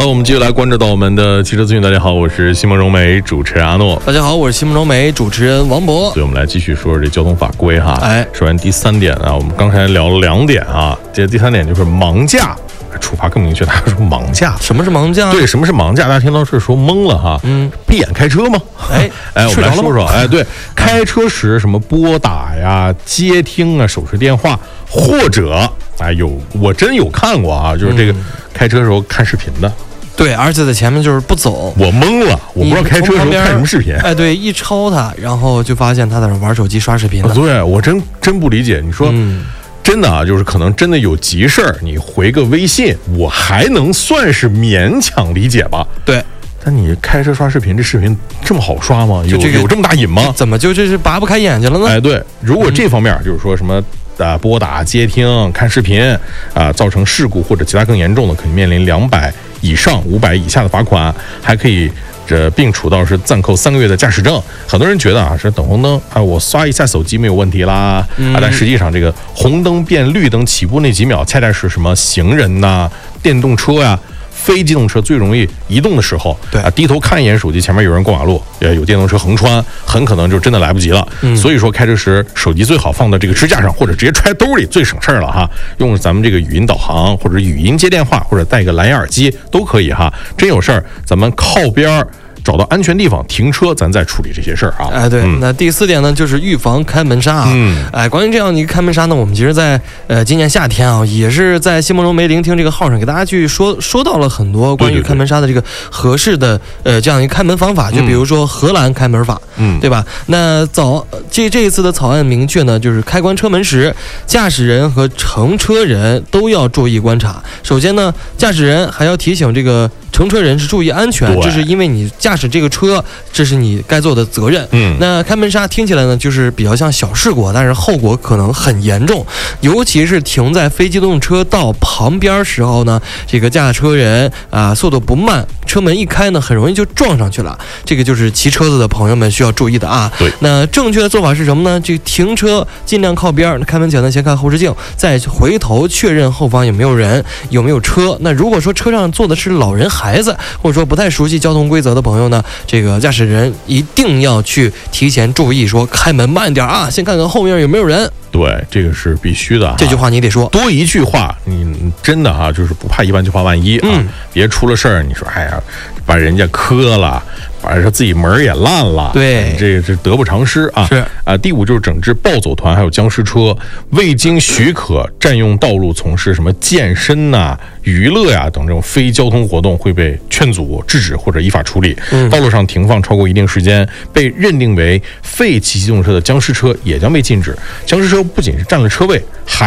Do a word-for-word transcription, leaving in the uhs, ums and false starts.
我们继续来关注到我们的汽车资讯。大家好，我是西蒙荣美，主持人阿诺。 大家好，我是西蒙荣美，主持人王博。 所以我们来继续说说这交通法规哈。 哎， 首先第三点啊，我们刚才聊了两点啊，这第三点就是盲驾。处罚更明确，大家说盲驾， 什么是盲驾？ 对，什么是盲驾？大家听到是说懵了哈，嗯，闭眼开车吗？ 哎哎，我们来说说，哎，对，开车时什么拨打呀、接听啊、手持电话，或者哎有我真有看过啊，就是这个开车时候看视频的。 对，而且在前面就是不走， 我懵了，我不知道开车的时候看什么视频。 哎，对，一超他，然后就发现他在那玩手机刷视频呢。 对，我真真不理解，你说。嗯真的啊，就是可能真的有急事儿，你回个微信，我还能算是勉强理解吧。 对， 但你开车刷视频，这视频这么好刷吗？有、这个、有这么大瘾吗？ 怎么就这是拔不开眼睛了呢？ 哎，对，如果这方面就是说什么啊拨打、接听、看视频啊，造成事故或者其他更严重的，可以面临两百以上五百以下的罚款，还可以。这并处到是暂扣三个月的驾驶证。很多人觉得啊，是等红灯啊，我刷一下手机没有问题啦、嗯、啊，但实际上这个红灯变绿灯起步那几秒，恰恰是什么行人呐、啊、电动车呀、啊、非机动车最容易移动的时候。 对啊，低头看一眼手机，前面有人过马路，有电动车横穿，很可能就真的来不及了。嗯、所以说开车时手机最好放到这个支架上，或者直接揣兜里，最省事儿了哈。用咱们这个语音导航，或者语音接电话，或者带个蓝牙耳机都可以哈。真有事儿，咱们靠边儿。找到安全地方停车，咱再处理这些事儿啊。 哎，对、嗯，那第四点呢，就是预防开门杀啊。嗯，哎，关于这样的一个开门杀呢，我们其实在呃今年夏天啊，也是在西蒙荣梅聆听这个号上给大家去说说到了很多关于开门杀的这个合适的呃这样一个开门方法，就比如说荷兰开门法，嗯，对吧？那早这这一次的草案明确呢，就是开关车门时，驾驶人和乘车人都要注意观察。首先呢，驾驶人还要提醒这个乘车人是注意安全，这是因为你驾驶这个车，这是你该做的责任。嗯，那开门杀听起来呢，就是比较像小事故，但是后果可能很严重，尤其是停在非机动车道旁边时候呢，这个驾车人啊速度不慢，车门一开呢，很容易就撞上去了。这个就是骑车子的朋友们需要注意的啊。 对， 那正确的做法是什么呢？这个停车尽量靠边，开门前呢先看后视镜，再回头确认后方有没有人，有没有车。那如果说车上坐的是老人、孩子，或者说不太熟悉交通规则的朋友呢，这个驾驶人一定要去提前注意，说开门慢点啊，先看看后面有没有人。 对，这个是必须的。 这句话你得说， 多一句话，你真的啊，就是不怕一万就怕万一啊，嗯、别出了事儿，你说哎呀，把人家磕了，把人自己门也烂了， 对， 这个是得不偿失啊。 是啊，第五就是整治暴走团还有僵尸车，未经许可占用道路从事什么健身呐、啊、娱乐呀、啊、等这种非交通活动会被劝阻、制止或者依法处理。嗯、道路上停放超过一定时间，被认定为废弃机动车的僵尸车也将被禁止。僵尸车不仅是占了车位，还